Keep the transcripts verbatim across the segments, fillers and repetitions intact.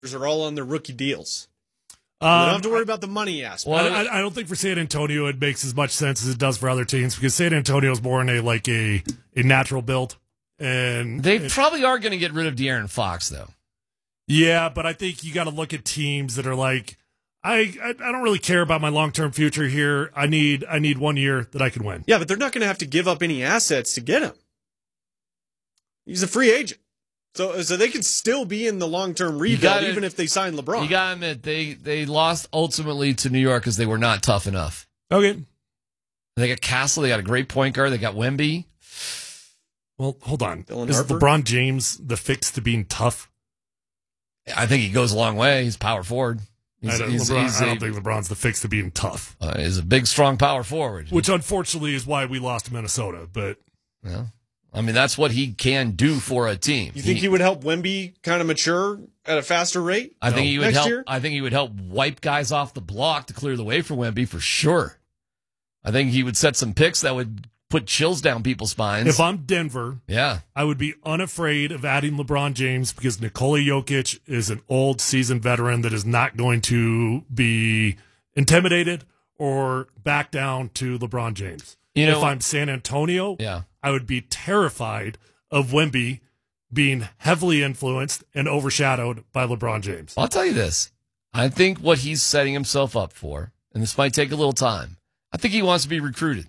are all on their rookie deals. Um, we don't have to worry about the money aspect. Well, I, I don't think for San Antonio it makes as much sense as it does for other teams because San Antonio is more in a like a a natural build, and They and, probably are going to get rid of De'Aaron Fox, though. yeah, but I think you got to look at teams that are like, I, I I don't really care about my long term future here. I need I need one year that I can win. Yeah, but they're not going to have to give up any assets to get him. He's a free agent. So so they can still be in the long-term rebuild gotta- even if they sign LeBron. You got to admit, they, they lost ultimately to New York because they were not tough enough. Okay. They got Castle. They got a great point guard. They got Wemby. Well, hold on. Dylan Is Harper? LeBron James the fix to being tough? I think he goes a long way. He's power forward. He's, I don't, he's, LeBron, he's I don't a, think LeBron's the fix to being tough. uh, he's a big, strong power forward. Which unfortunately is why we lost to Minnesota. But Yeah. I mean, that's what he can do for a team. You think he, he would help Wemby kind of mature at a faster rate? I think No. he would Next help. year? I think he would help wipe guys off the block to clear the way for Wemby for sure. I think he would set some picks that would put chills down people's spines. if I'm Denver, yeah, I would be unafraid of adding LeBron James because Nikola Jokic is an old seasoned veteran that is not going to be intimidated or back down to LeBron James. You know- if I'm San Antonio, yeah. I would be terrified of Wemby being heavily influenced and overshadowed by LeBron James. I'll tell you this. I think what he's setting himself up for, and this might take a little time, I think he wants to be recruited.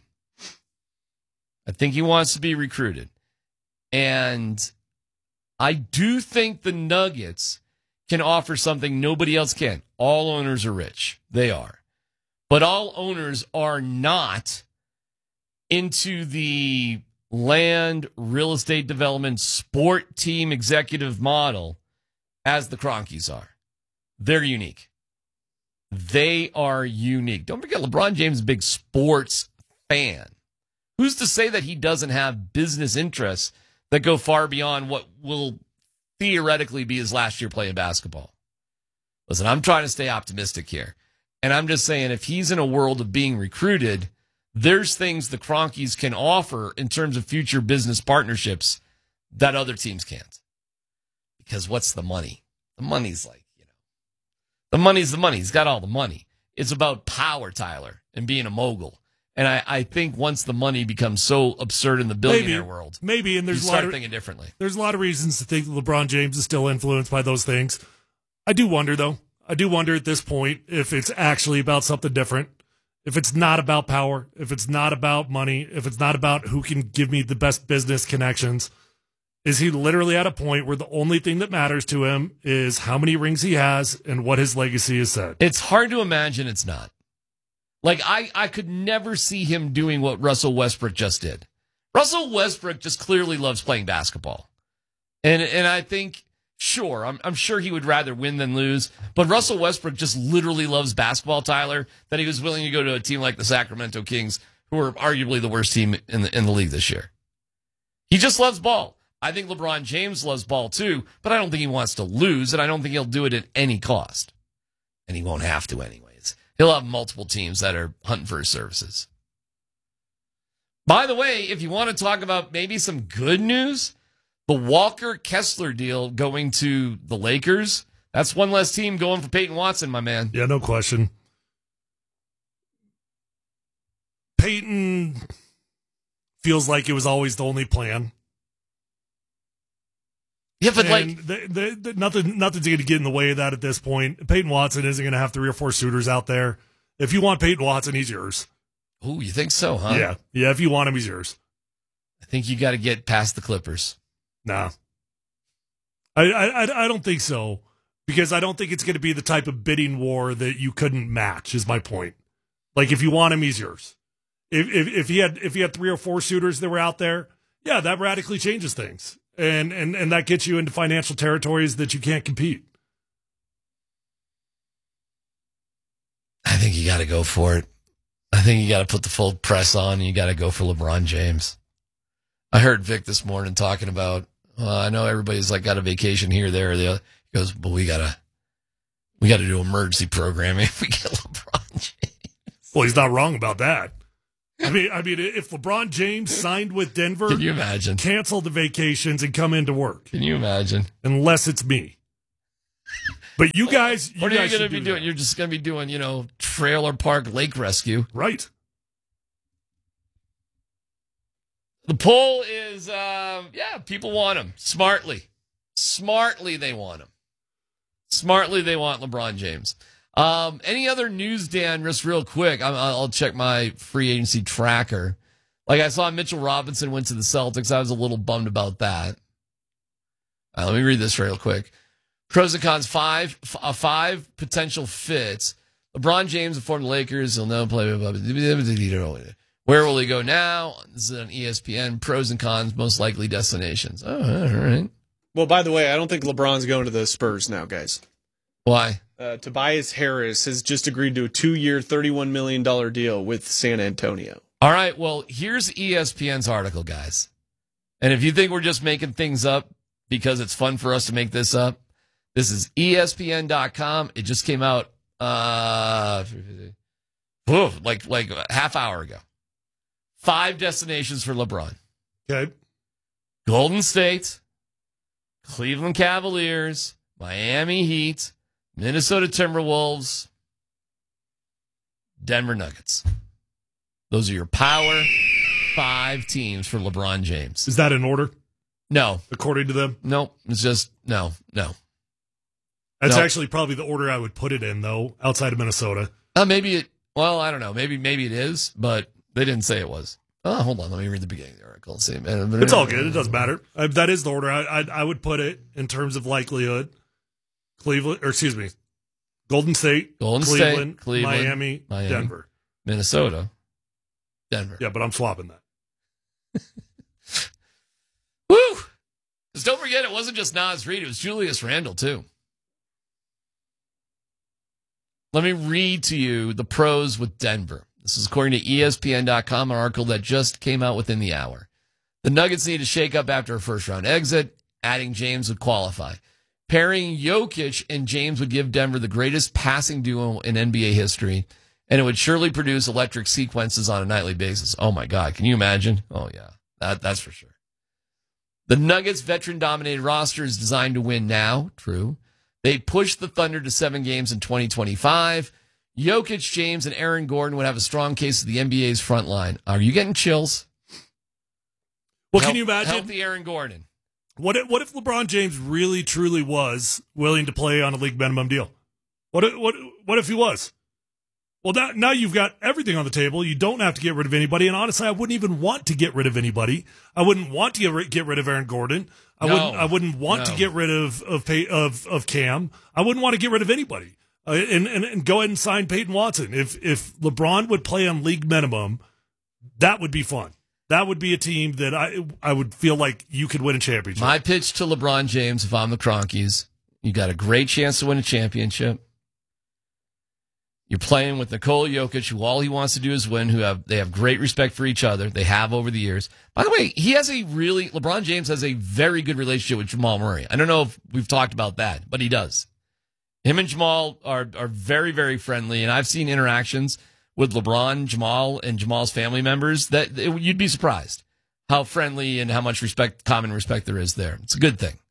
I think he wants to be recruited. And I do think the Nuggets can offer something nobody else can. All owners are rich. They are. But all owners are not into the land, real estate development, sport team executive model as the Cronkies are. They're unique. They are unique. Don't forget, LeBron James is a big sports fan. Who's to say that he doesn't have business interests that go far beyond what will theoretically be his last year playing basketball? Listen, I'm trying to stay optimistic here. And I'm just saying, if he's in a world of being recruited, there's things the Cronkies can offer in terms of future business partnerships that other teams can't. Because what's the money? The money's like, you know, the money's the money. He's got all the money. It's about power, Tyler, and being a mogul. And I, I think once the money becomes so absurd in the billionaire Maybe, world, maybe, and you there's a lot start of thinking differently. there's a lot of reasons to think that LeBron James is still influenced by those things. I do wonder, though. I do wonder at this point if it's actually about something different. If it's not about power, if it's not about money, if it's not about who can give me the best business connections, is he literally at a point where the only thing that matters to him is how many rings he has and what his legacy is said? It's hard to imagine it's not. Like, I, I could never see him doing what Russell Westbrook just did. Russell Westbrook just clearly loves playing basketball. And and I think, sure, I'm, I'm sure he would rather win than lose. But Russell Westbrook just literally loves basketball, Tyler, that he was willing to go to a team like the Sacramento Kings, who are arguably the worst team in the, in the league this year. He just loves ball. I think LeBron James loves ball too, but I don't think he wants to lose, and I don't think he'll do it at any cost. And he won't have to anyways. He'll have multiple teams that are hunting for his services. By the way, if you want to talk about maybe some good news, the Walker Kessler deal going to the Lakers, that's one less team going for Peyton Watson, my man. Yeah, no question. Peyton feels like it was always the only plan. Yeah, but and like the, the, the, nothing, nothing's going to get in the way of that at this point. Peyton Watson isn't going to have three or four suitors out there. If you want Peyton Watson, he's yours. Oh, you think so, huh? Yeah, yeah. If you want him, he's yours. I think you got to get past the Clippers. Nah, I, I, I don't think so because I don't think it's going to be the type of bidding war that you couldn't match. Is my point. Like if you want him, he's yours. If if if he had if he had three or four suitors that were out there, yeah, that radically changes things. And, and and that gets you into financial territories that you can't compete. I think you got to go for it. I think you got to put the full press on and you got to go for LeBron James. I heard Vic this morning talking about, well, I know everybody's like got a vacation here, there, or the other. He goes, but we got to we got to do emergency programming if we get LeBron James. Well, he's not wrong about that. I mean, I mean, if LeBron James signed with Denver, Can you imagine? Cancel the vacations and come into work. Can you imagine? Unless it's me. But you guys, you what are guys you going to should be do doing? that. You're just going to be doing, you know, trailer park lake rescue. Right. The poll is, um, yeah, people want him. Smartly. Smartly, they want him. Smartly, they want LeBron James. Um, any other news, Dan, just real quick? I'm, I'll check my free agency tracker. Like, I saw Mitchell Robinson went to the Celtics. I was a little bummed about that. All right, let me read this real quick. Pros and cons, five, f- uh, five potential fits. LeBron James will form the Lakers. He'll never play. Blah, blah, blah. Where will he go now? This is on E S P N. Pros and cons, most likely destinations. Oh, all right. Well, by the way, I don't think LeBron's going to the Spurs now, guys. Why? Uh, Tobias Harris has just agreed to a two-year, thirty-one million dollars deal with San Antonio. All right, well, here's E S P N's article, guys. And if you think we're just making things up because it's fun for us to make this up, this is E S P N dot com. It just came out uh, like like a half hour ago. Five destinations for LeBron. Okay. Golden State, Cleveland Cavaliers, Miami Heat, Minnesota Timberwolves, Denver Nuggets. Those are your power five teams for LeBron James. Is that in order, No. according to them? Nope. It's just, no, no. That's No. actually probably the order I would put it in, though, outside of Minnesota. Uh, maybe it, well, I don't know. Maybe maybe it is, but they didn't say it was. Oh, hold on. Let me read the beginning of the article. See, It's all good. It doesn't matter. Uh, that is the order I, I I would put it in terms of likelihood. Cleveland, or excuse me, Golden State, Golden Cleveland, State, Cleveland, Miami, Miami. Denver. Minnesota, Denver. Yeah, but I'm swapping that. Woo! Because don't forget, it wasn't just Nas Reed. It was Julius Randle, too. Let me read to you the pros with Denver. This is according to E S P N dot com, an article that just came out within the hour. The Nuggets need to shake up after a first-round exit. Adding James would qualify. Pairing Jokic and James would give Denver the greatest passing duo in N B A history, and it would surely produce electric sequences on a nightly basis. Oh, my God. Can you imagine? Oh, yeah. That, that's for sure. The Nuggets' veteran-dominated roster is designed to win now. True. They pushed the Thunder to seven games in twenty twenty-five. Jokic, James, and Aaron Gordon would have a strong case of the N B A's front line. Are you getting chills? Well, Help- can you imagine? Healthy Aaron Gordon. What if, what if LeBron James really, truly was willing to play on a league minimum deal? What if, what, what if he was? Well, now, now you've got everything on the table. You don't have to get rid of anybody. And honestly, I wouldn't even want to get rid of anybody. I wouldn't want to get rid, get rid of Aaron Gordon. I No, wouldn't. I wouldn't want no. to get rid of of Pey- of of Cam. I wouldn't want to get rid of anybody. Uh, and, and and go ahead and sign Peyton Watson. If if LeBron would play on league minimum, that would be fun. That would be a team that I I would feel like you could win a championship. My pitch to LeBron James, if I'm the Cronkies, you got a great chance to win a championship. You're playing with Nikola Jokic, who all he wants to do is win, who have they have great respect for each other. They have over the years. By the way, he has a really, LeBron James has a very good relationship with Jamal Murray. I don't know if we've talked about that, but he does. Him and Jamal are are very, very friendly, and I've seen interactions with LeBron, Jamal, and Jamal's family members that it, you'd be surprised how friendly and how much respect, common respect there is there. It's a good thing.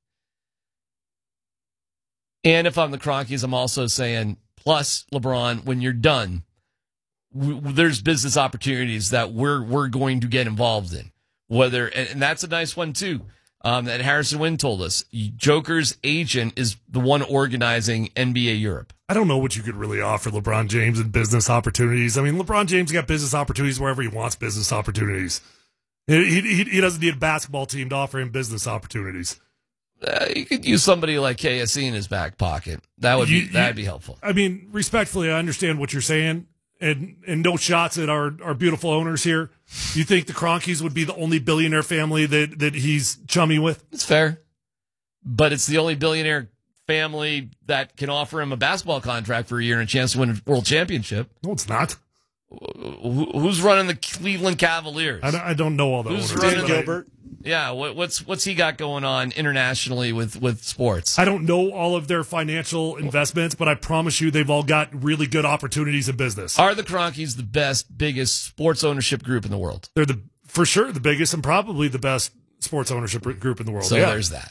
And if I'm the Cronkies, I'm also saying, plus LeBron, when you're done, w- there's business opportunities that we're we're going to get involved in. Whether and, and that's a nice one too. Um, that Harrison Wind told us. Joker's agent is the one organizing N B A Europe. I don't know what you could really offer LeBron James in business opportunities. I mean, LeBron James got business opportunities wherever he wants business opportunities. He he, he doesn't need a basketball team to offer him business opportunities. Uh, you could use somebody like K S E in his back pocket. That would You- be that'd you- be helpful. I mean, respectfully, I understand what you're saying, and and no shots at our, our beautiful owners here. You think the Cronkies would be the only billionaire family that, that he's chummy with? It's fair, but it's the only billionaire family that can offer him a basketball contract for a year and a chance to win a world championship. No, it's not. Who- Who's running the Cleveland Cavaliers? I don't, I don't know all the Who's owners. running Dan but I- Gilbert. Yeah, what, what's what's he got going on internationally with, with sports? I don't know all of their financial investments, but I promise you they've all got really good opportunities in business. Are the Cronkies the best, biggest sports ownership group in the world? They're the for sure the biggest and probably the best sports ownership group in the world. So yeah. there's that.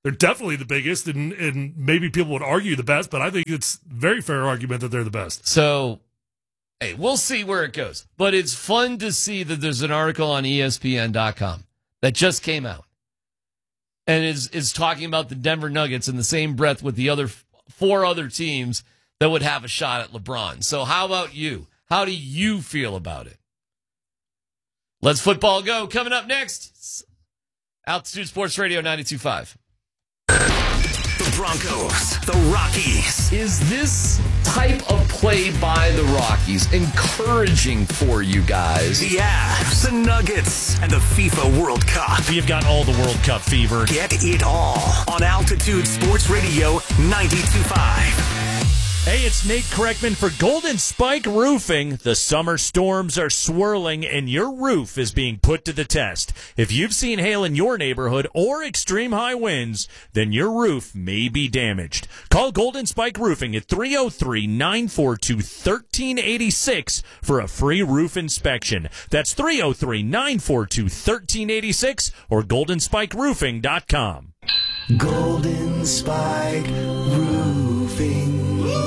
They're definitely the biggest, and, and maybe people would argue the best, but I think it's a very fair argument that they're the best. So, hey, we'll see where it goes. But it's fun to see that there's an article on E S P N dot com that just came out and is, is talking about the Denver Nuggets in the same breath with the other four other teams that would have a shot at LeBron. So how about you? How do you feel about it? Let's football go. Coming up next, Altitude Sports Radio ninety-two point five. The Broncos, the Rockies. Is this type of play by the Rockies encouraging for you guys? The Avs, the Nuggets, and the FIFA World Cup. We've got all the World Cup fever. Get it all on Altitude Sports Radio ninety-two point five. Hey, it's Nate Kreckman for Golden Spike Roofing. The summer storms are swirling and your roof is being put to the test. If you've seen hail in your neighborhood or extreme high winds, then your roof may be damaged. Call Golden Spike Roofing at three oh three, nine four two, one three eight six for a free roof inspection. That's three oh three, nine four two, one three eight six or golden spike roofing dot com. Golden Spike Roofing.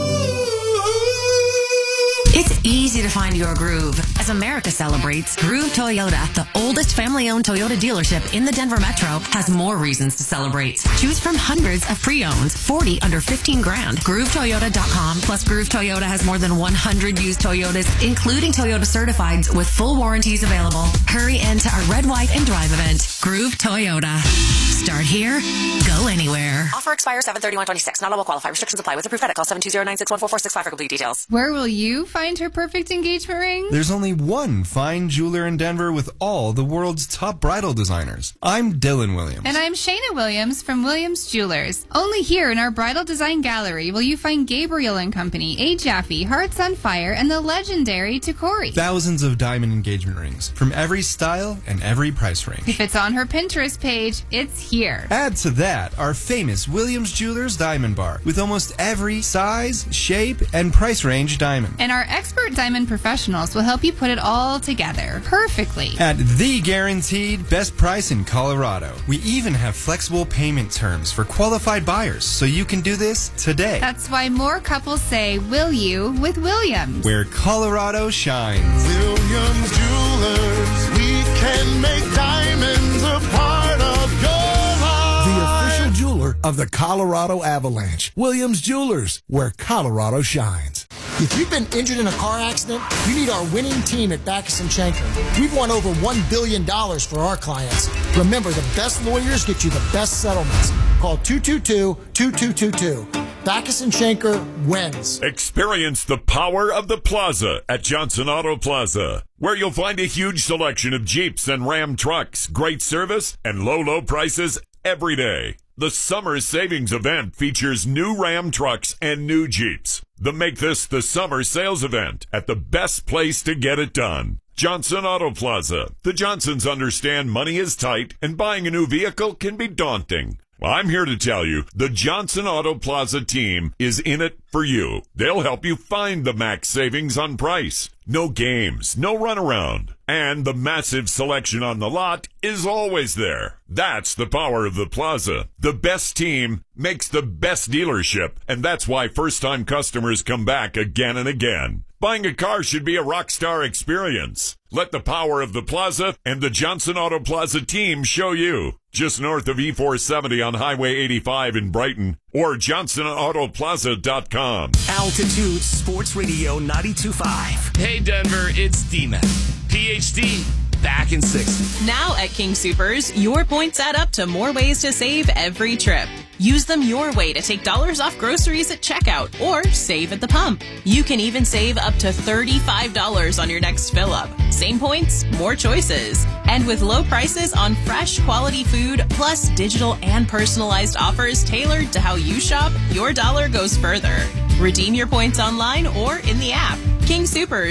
It's easy to find your groove. As America celebrates, Groove Toyota, the oldest family-owned Toyota dealership in the Denver Metro, has more reasons to celebrate. Choose from hundreds of pre-owns, forty under fifteen grand. Groove Toyota dot com plus Groove Toyota has more than one hundred used Toyotas, including Toyota Certifieds with full warranties available. Hurry into our Red, White, and Drive event. Groove Toyota. Start here, go anywhere. Offer expires seven thirty-one twenty-six. Not all will qualify. Restrictions apply. With approved credit, call seven two zero, nine six one, four four six five for complete details. Where will you find her perfect engagement ring? There's only one fine jeweler in Denver with all the world's top bridal designers. I'm Dylan Williams. And I'm Shayna Williams from Williams Jewelers. Only here in our Bridal Design Gallery will you find Gabriel and Company, A. Jaffe, Hearts on Fire, and the legendary Tacori. Thousands of diamond engagement rings from every style and every price range. If it's on her Pinterest page, it's here. Add to that our famous Williams Jewelers Diamond Bar with almost every size, shape, and price range diamond. And our expert diamond professionals will help you put it all together perfectly. At the guaranteed best price in Colorado. We even have flexible payment terms for qualified buyers, so you can do this today. That's why more couples say, will you, with Williams. Where Colorado shines. Williams Jewelers, we can make diamonds a part of your life. The official jeweler of the Colorado Avalanche. Williams Jewelers, where Colorado shines. If you've been injured in a car accident, you need our winning team at Backus and Schenker. We've won over one billion dollars for our clients. Remember, the best lawyers get you the best settlements. Call two two two, two two two two. Backus and Schenker wins. Experience the power of the Plaza at Johnson Auto Plaza, where you'll find a huge selection of Jeeps and Ram trucks, great service, and low, low prices every day. The summer savings event features new Ram trucks and new Jeeps. The Make This the Summer sales event at the best place to get it done. Johnson Auto Plaza. The Johnsons understand money is tight and buying a new vehicle can be daunting. Well, I'm here to tell you, the Johnson Auto Plaza team is in it for you. They'll help you find the max savings on price. No games, no runaround. And the massive selection on the lot is always there. That's the power of the Plaza. The best team makes the best dealership, and that's why first-time customers come back again and again. Buying a car should be a rock star experience. Let the power of the Plaza and the Johnson Auto Plaza team show you. Just north of E four seventy on Highway eighty-five in Brighton or johnson auto plaza dot com. Altitude Sports Radio ninety-two point five. Hey Denver, it's D-Man. P H D, back in six. Now at King Soopers, your points add up to more ways to save every trip. Use them your way to take dollars off groceries at checkout or save at the pump. You can even save up to thirty-five dollars on your next fill up. Same points, more choices. And with low prices on fresh quality food, plus digital and personalized offers tailored to how you shop, your dollar goes further. Redeem your points online or in the app. King Soopers,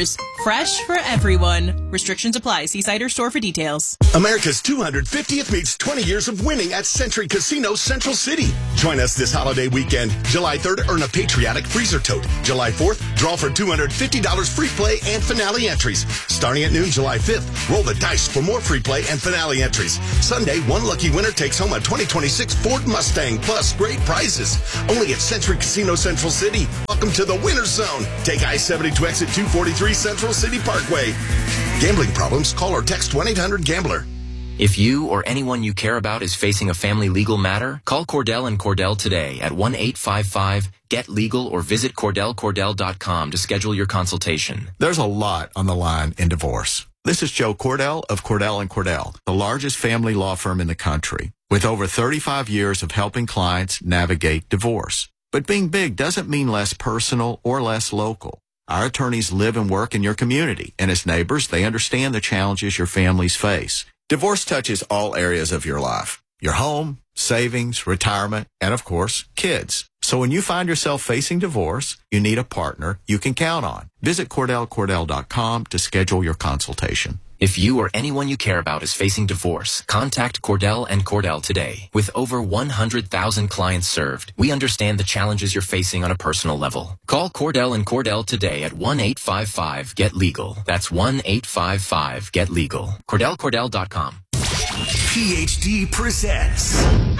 Fresh for everyone. Restrictions apply. See site or store for details. America's two hundred fiftieth meets twenty years of winning at Century Casino Central City. Join us this holiday weekend. July third, earn a patriotic freezer tote. July fourth, draw for two hundred fifty dollars free play and finale entries. Starting at noon July fifth, roll the dice for more free play and finale entries. Sunday, one lucky winner takes home a twenty twenty-six Ford Mustang plus great prizes. Only at Century Casino Central City. Welcome to the winner's zone. Take I seventy to exit two forty-three Central City Parkway. Gambling problems? Call or text one eight hundred gambler. If you or anyone you care about is facing a family legal matter, call Cordell and Cordell today at one eight five five get legal or visit Cordell Cordell dot com to schedule your consultation. There's a lot on the line in divorce. This is Joe Cordell of Cordell and Cordell, the largest family law firm in the country, with over thirty-five years of helping clients navigate divorce. But being big doesn't mean less personal or less local. Our attorneys live and work in your community, and as neighbors, they understand the challenges your families face. Divorce touches all areas of your life. Your home, savings, retirement, and of course, kids. So when you find yourself facing divorce, you need a partner you can count on. Visit Cordell Cordell dot com to schedule your consultation. If you or anyone you care about is facing divorce, contact Cordell and Cordell today. With over one hundred thousand clients served, we understand the challenges you're facing on a personal level. Call Cordell and Cordell today at one eight five five get legal. That's one eight five five get legal. Cordell Cordell dot com. P H D presents.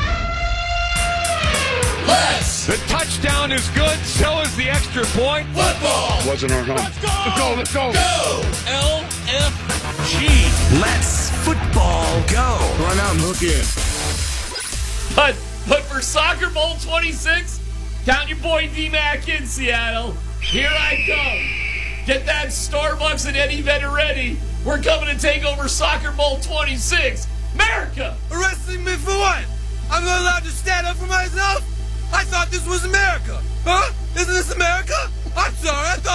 Let's! The touchdown is good, so is the extra point. Football! Wasn't our home. Let's go! Let's go! Let's go! Go! L F G. Let's football go. Run out and hook in. But, but for Soccer Bowl twenty-six, count your boy D-Mac in Seattle. Here I come. Get that Starbucks and Eddie Vedder ready. We're coming to take over Soccer Bowl twenty-six. America! Arresting me for what? I'm not allowed to stand up for myself? I thought this was America. Huh? Isn't this America? I'm sorry, I thought